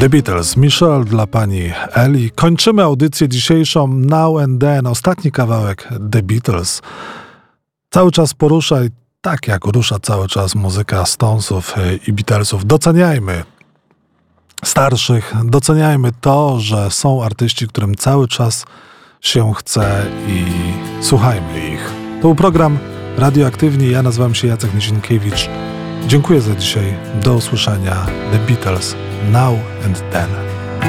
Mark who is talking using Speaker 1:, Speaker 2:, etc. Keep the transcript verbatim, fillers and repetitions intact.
Speaker 1: The Beatles, Michelle dla pani Eli. Kończymy audycję dzisiejszą Now and Then. Ostatni kawałek The Beatles. Cały czas poruszaj, tak jak rusza cały czas muzyka Stonesów i Beatlesów. Doceniajmy starszych, doceniajmy to, że są artyści, którym cały czas się chce i słuchajmy ich. To był program Radioaktywni. Ja nazywam się Jacek Nizinkiewicz. Dziękuję za dzisiaj. Do usłyszenia. The Beatles, Now and Then.